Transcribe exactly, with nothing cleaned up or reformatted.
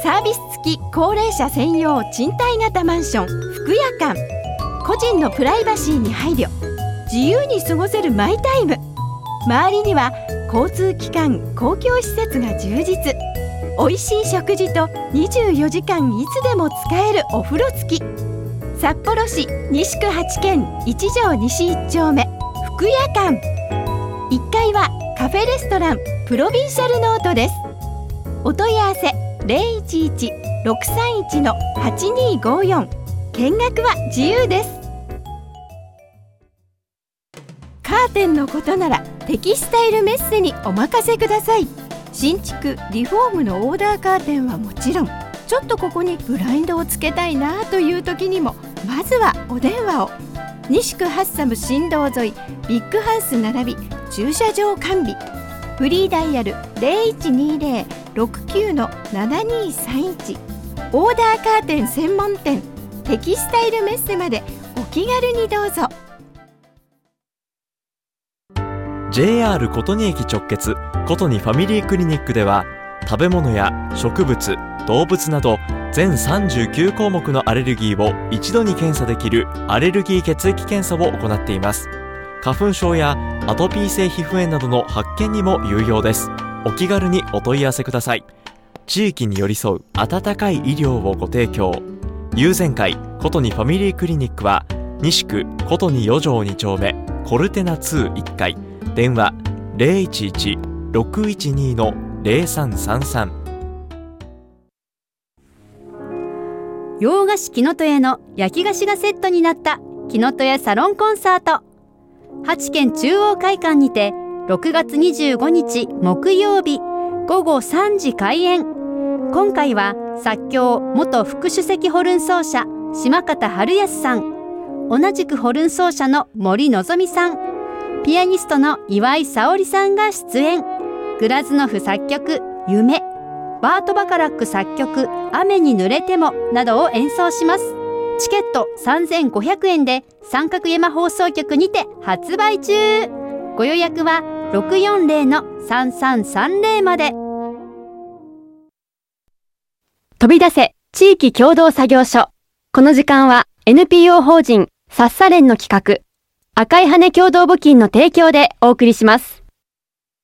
サービス付き高齢者専用賃貸型マンション福屋館。個人のプライバシーに配慮、自由に過ごせるマイタイム。周りには交通機関、公共施設が充実。おいしい食事とにじゅうよじかんいつでも使えるお風呂付き。札幌市西区八軒一条西一丁目福屋館。いっかいはカフェレストランプロビンシャルノートです。お問い合わせ ゼロいちいち ろくさんいち はちにごよん。見学は自由です。カーテンのことならテキスタイルメッセにお任せください。新築リフォームのオーダーカーテンはもちろん、ちょっとここにブラインドをつけたいなという時にもまずはお電話を。西区ハッサム新道沿いビッグハウス並び駐車場完備。フリーダイヤル ゼロいちにゼロ ろくきゅう ななにさんいち。オーダーカーテン専門店テキスタイルメッセまでお気軽にどうぞ。 ジェイアール 琴仁駅直結琴仁ファミリークリニックでは、食べ物や植物、動物など全さんじゅうきゅうこうもくのアレルギーを一度に検査できるアレルギー血液検査を行っています。花粉症やアトピー性皮膚炎などの発見にも有用です。お気軽にお問い合わせください。地域に寄り添う温かい医療をご提供。友禅会琴仁ファミリークリニックは西区琴仁よ条に丁目コルテナにいっかい。電話 ゼロいちいち ろくいちに ゼロさんさんさん。 洋菓子木の戸屋の焼き菓子がセットになった木の戸屋サロンコンサート。八軒中央会館にてろくがつにじゅうごにち木曜日ごごさんじ開演。今回は作協元副首席ホルン奏者島方春康さん、同じくホルン奏者の森のぞみさん、ピアニストの岩井沙織さんが出演。グラズノフ作曲夢、バート・バカラック作曲雨に濡れてもなどを演奏します。チケットさんぜんごひゃくえんで三角山放送局にて発売中。ご予約はろくよんゼロのさんさんさんゼロまで。飛び出せ地域共同作業所。この時間は エヌピーオー 法人サッサレンの企画赤い羽共同募金の提供でお送りします。